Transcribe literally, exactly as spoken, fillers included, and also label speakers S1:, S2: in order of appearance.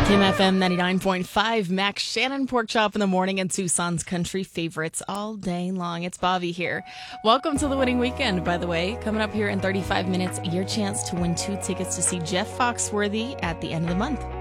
S1: Kim F M ninety-nine point five, Max Shannon Pork Chop in the morning, and Tucson's country favorites all day long. It's Bobby here. Welcome to the winning weekend, by the way. Coming up here in thirty-five minutes, your chance to win two tickets to see Jeff Foxworthy at the end of the month.